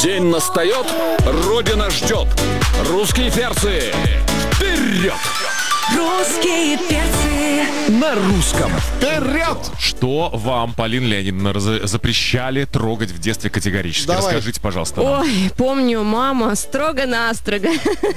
День настает, Родина ждет. Русские перцы, вперед! Русские перцы На русском. Вперед! Что вам, Полина Леонидовна, запрещали трогать в детстве категорически? Давай. Расскажите, пожалуйста. нам. Ой, помню, мама строго-настрого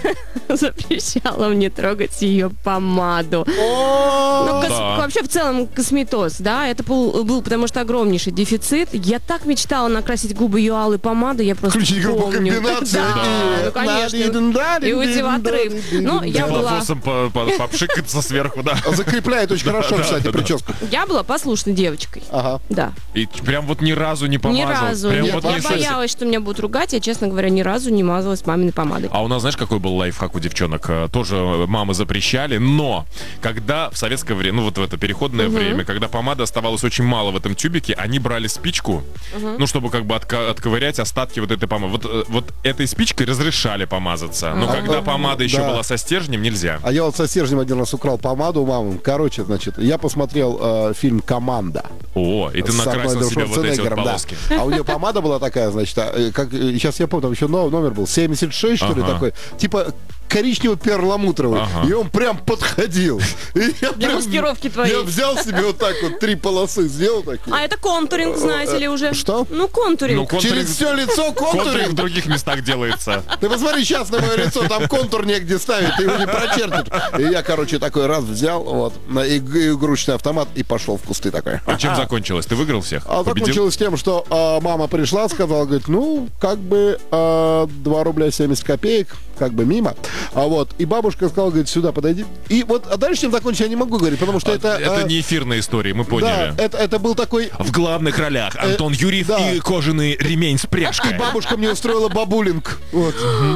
запрещала мне трогать ее помаду. Ну, Да. вообще, в целом, косметоз, да, это был потому что огромнейший дефицит. Я так мечтала накрасить губы ее алой помадой, я просто Включить группу помню. комбинации. Да, ну, конечно. И уйти в отрыв. Ну, я была... Волосом попшикаться сверху, да. Закрепляет очень хорошо, кстати, прическу. Я была послушной девочкой. Ага. Да. И прям вот ни разу не помазал. Ни разу. Прям Нет, вот я не боялась, что меня будут ругать. Я, честно говоря, ни разу не мазалась маминой помадой. А у нас, знаешь, какой был лайфхак у девчонок? Тоже мамы запрещали, но когда в советское время, ну вот в это переходное время, когда помады оставалось очень мало в этом тюбике, они брали спичку, ну чтобы как бы отковырять остатки вот этой помады. Вот этой спичкой разрешали помазаться. Но когда помада еще да. была со стержнем, нельзя. А я вот со стержнем один раз украл помаду у мамы. Короче, значит, я посмотрел фильм «Команда». О, и ты С накрасил Арнольдом себе вот эти вот Шварценеггером, да. полоски. А у нее помада была такая, значит, сейчас я помню, там еще номер был, 76, что ли, Ага. такой. Типа коричнево-перламутровый. Ага. И он прям подходил. И я Для прям- маскировки твоей. Я взял себе вот так вот 3 полосы, сделал такие. А это контуринг, знаете ли, уже. Что? Ну, контуринг. Ну, контуринг- Через все лицо контуринг в контуринг. других местах делается. Ты посмотри сейчас на мое лицо, там контур негде ставить, ты его не прочертишь. И я, короче, такой раз взял, вот, на игрушечный автомат и пошел в кусты такой. А чем закончилось? Ты выиграл всех? А Победил? закончилось тем, что мама пришла, сказала, говорит, ну, как бы 2 рубля 70 копеек, как бы мимо. И бабушка сказала, говорит, сюда подойди. И вот, а дальше чем закончить я не могу говорить, потому что это... Это не эфирная история, мы поняли. Да, это был такой... В главных ролях Антон Юрьев да. и кожаный ремень с И пряжкой. бабушка мне устроила бабулинг. Вот.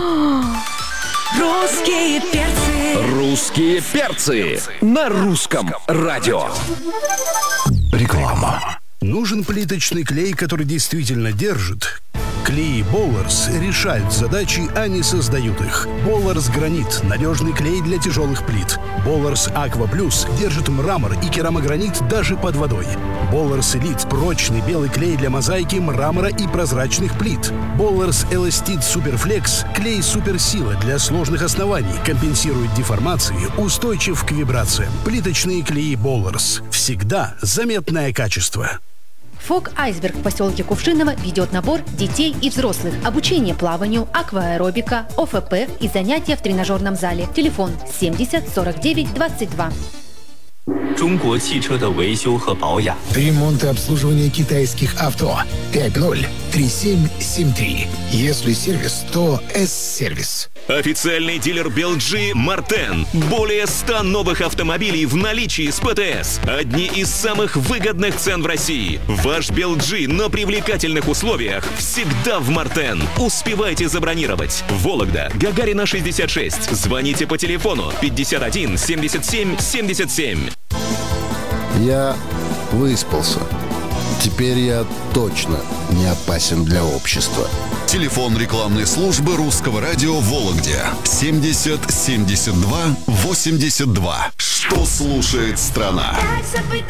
Русские перцы Русские перцы. На русском радио. Реклама. Нужен плиточный клей, который действительно держит? Клей Болларс решают задачи, а не создают их. Болларс Гранит – надежный клей для тяжелых плит. Болларс Аква Плюс держит мрамор и керамогранит даже под водой. Болларс Элит – прочный белый клей для мозаики, мрамора и прозрачных плит. Болларс Эластит Суперфлекс – клей суперсила для сложных оснований, компенсирует деформации, устойчив к вибрациям. Плиточные клеи Болларс. Всегда заметное качество. ФОК «Айсберг» в поселке Кувшиново ведет набор детей и взрослых. Обучение плаванию, акваэробика, ОФП и занятия в тренажерном зале. Телефон 70 49 22. 中国汽车的维修和保养。 Ремонт и обслуживание китайских авто. 503773. Если сервис, то С-сервис. Официальный дилер BLG Мартен. Более 100 новых автомобилей в наличии с ПТС. Одни из самых выгодных цен в России. Ваш BLG на привлекательных условиях всегда в Мартен. Успевайте забронировать. Вологда, Гагарина 66. Звоните по телефону 51 77 77. Я выспался. Теперь я точно не опасен для общества. Телефон рекламной службы русского радио в Вологде 70 72 82. Что слушает страна? Как забыть